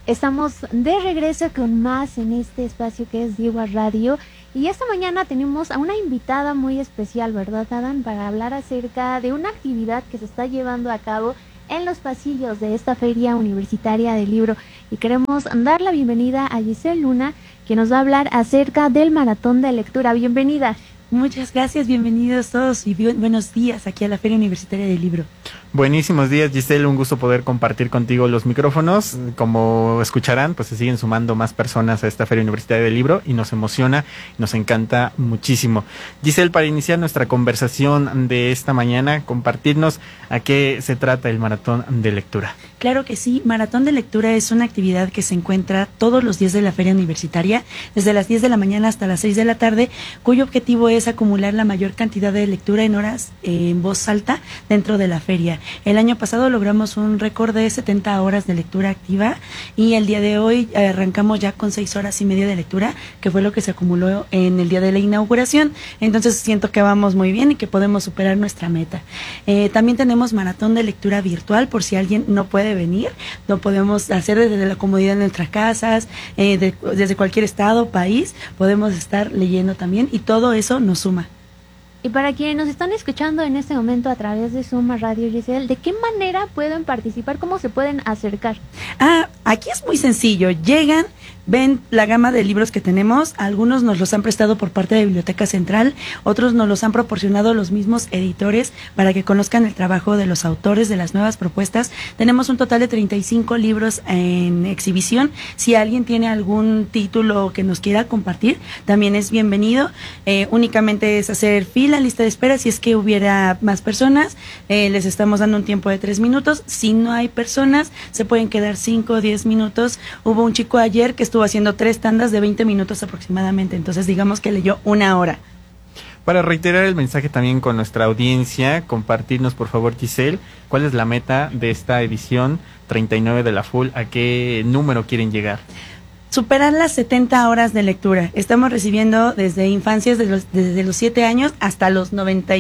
Estamos de regreso con más en este espacio que es Digua Radio. Y esta mañana tenemos a una invitada muy especial, ¿verdad, Adán? Para hablar acerca de una actividad que se está llevando a cabo en los pasillos de esta Feria Universitaria del Libro. Y queremos dar la bienvenida a Giselle Luna, que nos va a hablar acerca del Maratón de Lectura. Bienvenida. Muchas gracias, bienvenidos todos y buenos días aquí a la Feria Universitaria del Libro. Buenísimos días, Giselle, un gusto poder compartir contigo los micrófonos. Como escucharán, pues se siguen sumando más personas a esta Feria Universitaria del Libro y nos emociona, nos encanta muchísimo. Giselle, para iniciar nuestra conversación de esta mañana, compartirnos a qué se trata el Maratón de Lectura. Claro que sí, Maratón de Lectura es una actividad que se encuentra todos los días de la Feria Universitaria, desde las 10 de la mañana hasta las 6 de la tarde, cuyo objetivo es acumular la mayor cantidad de lectura en horas en voz alta dentro de la feria. El año pasado logramos un récord de 70 horas de lectura activa y el día de hoy arrancamos ya con 6 horas y media de lectura, que fue lo que se acumuló en el día de la inauguración. Entonces siento que vamos muy bien y que podemos superar nuestra meta. También tenemos Maratón de Lectura virtual, por si alguien no puede venir, lo podemos hacer desde la comodidad de nuestras casas, desde cualquier estado, país, podemos estar leyendo también y todo eso nos suma. Y para quienes nos están escuchando en este momento a través de Suma Radio, Giselle, ¿de qué manera pueden participar? ¿Cómo se pueden acercar? Aquí es muy sencillo. Llegan, ven la gama de libros que tenemos. Algunos nos los han prestado por parte de Biblioteca Central, otros nos los han proporcionado los mismos editores para que conozcan el trabajo de los autores de las nuevas propuestas. Tenemos un total de 35 libros en exhibición. Si alguien tiene algún título que nos quiera compartir, también es bienvenido. Únicamente es hacer fila, lista de espera. Si es que hubiera más personas, les estamos dando un tiempo de 3 minutos. Si no hay personas, se pueden quedar 5 o 10 minutos. Hubo un chico ayer que estuvo haciendo 3 tandas de 20 minutos aproximadamente, entonces digamos que leyó 1 hora. Para reiterar el mensaje también con nuestra audiencia, compartirnos por favor, Giselle, cuál es la meta de esta edición 39 de la FUL, a qué número quieren llegar. Superar las 70 horas de lectura. Estamos recibiendo desde infancias desde los 7 años hasta los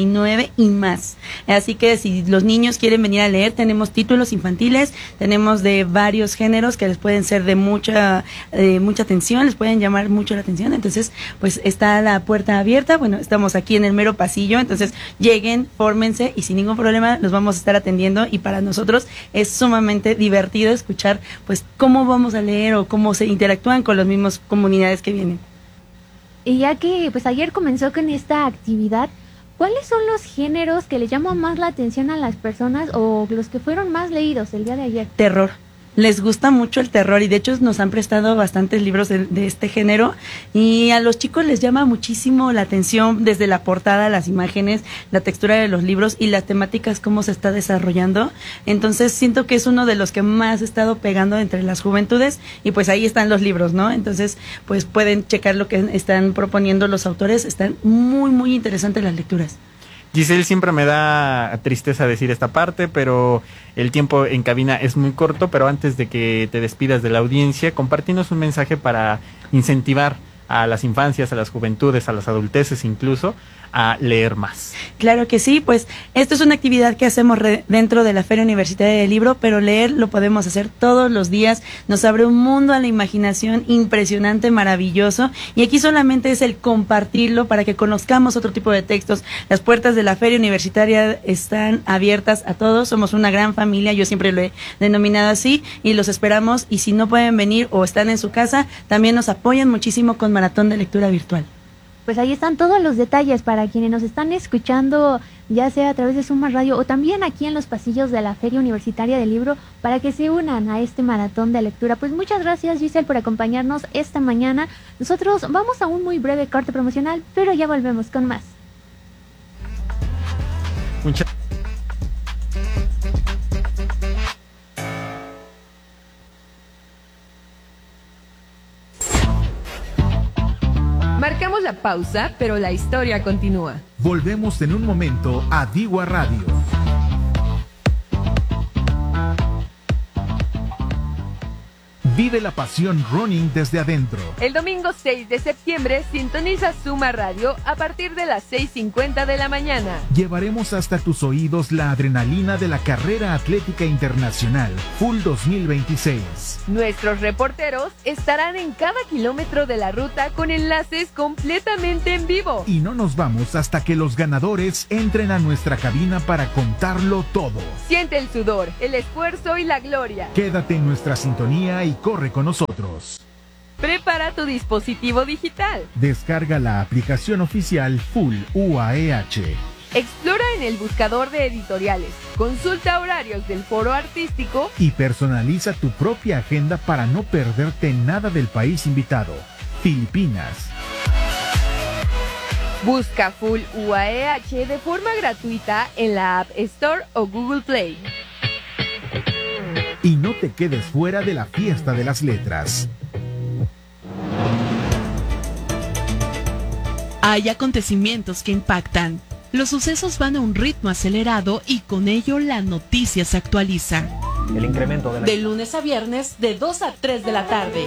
99 y más. Así que si los niños quieren venir a leer, tenemos títulos infantiles, tenemos de varios géneros que les pueden ser de mucha atención, les pueden llamar mucho la atención. Entonces, pues está la puerta abierta. Bueno, estamos aquí en el mero pasillo, entonces lleguen, fórmense y sin ningún problema los vamos a estar atendiendo. Y para nosotros es sumamente divertido escuchar pues cómo vamos a leer o cómo se interactúan con las mismas comunidades que vienen. Y ya que pues ayer comenzó con esta actividad, ¿cuáles son los géneros que le llaman más la atención a las personas o los que fueron más leídos el día de ayer? Terror. Les gusta mucho el terror y de hecho nos han prestado bastantes libros de este género y a los chicos les llama muchísimo la atención desde la portada, las imágenes, la textura de los libros y las temáticas, cómo se está desarrollando. Entonces siento que es uno de los que más ha estado pegando entre las juventudes y pues ahí están los libros, ¿no? Entonces pues pueden checar lo que están proponiendo los autores, están muy muy interesantes las lecturas. Giselle, siempre me da tristeza decir esta parte, pero el tiempo en cabina es muy corto, pero antes de que te despidas de la audiencia, compartinos un mensaje para incentivar a las infancias, a las juventudes, a las adulteces incluso, a leer más. Claro que sí, pues esto es una actividad que hacemos dentro de la Feria Universitaria del Libro, pero leer lo podemos hacer todos los días, nos abre un mundo a la imaginación impresionante, maravilloso, y aquí solamente es el compartirlo para que conozcamos otro tipo de textos. Las puertas de la Feria Universitaria están abiertas a todos, somos una gran familia, yo siempre lo he denominado así, y los esperamos, y si no pueden venir o están en su casa, también nos apoyan muchísimo con Maratón de Lectura virtual. Pues ahí están todos los detalles para quienes nos están escuchando, ya sea a través de Suma Radio o también aquí en los pasillos de la Feria Universitaria del Libro, para que se unan a este maratón de lectura. Pues muchas gracias, Giselle, por acompañarnos esta mañana. Nosotros vamos a un muy breve corte promocional, pero ya volvemos con más. Marcamos la pausa, pero la historia continúa. Volvemos en un momento a Digua Radio. Vive la pasión running desde adentro. El domingo 6 de septiembre sintoniza Suma Radio a partir de las 6:50 de la mañana. Llevaremos hasta tus oídos la adrenalina de la carrera atlética internacional Full 2026. Nuestros reporteros estarán en cada kilómetro de la ruta con enlaces completamente en vivo. Y no nos vamos hasta que los ganadores entren a nuestra cabina para contarlo todo. Siente el sudor, el esfuerzo y la gloria. Quédate en nuestra sintonía y corre con nosotros. Prepara tu dispositivo digital. Descarga la aplicación oficial Full UAEH. Explora en el buscador de editoriales, consulta horarios del foro artístico y personaliza tu propia agenda para no perderte nada del país invitado, Filipinas. Busca Full UAEH de forma gratuita en la App Store o Google Play. Y no te quedes fuera de la fiesta de las letras. Hay acontecimientos que impactan. Los sucesos van a un ritmo acelerado y con ello la noticia se actualiza. El incremento de lunes a viernes de 2 a 3 de la tarde.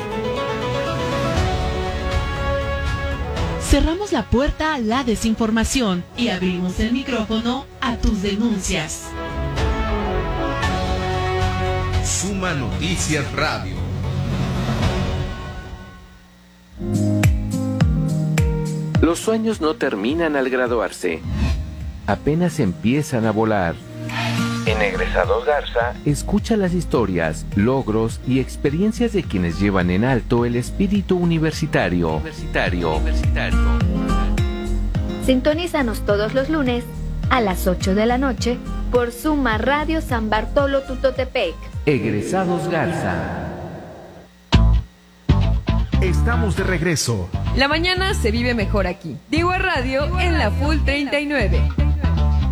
Cerramos la puerta a la desinformación y abrimos el micrófono a tus denuncias. Suma Noticias Radio. Los sueños no terminan al graduarse, apenas empiezan a volar. En Egresados Garza, escucha las historias, logros y experiencias de quienes llevan en alto el espíritu universitario. Sintonízanos todos los lunes a las 8 de la noche por Suma Radio San Bartolo Tutotepec. Egresados Garza. Estamos de regreso. La mañana se vive mejor aquí. Digo Radio en la Full 39.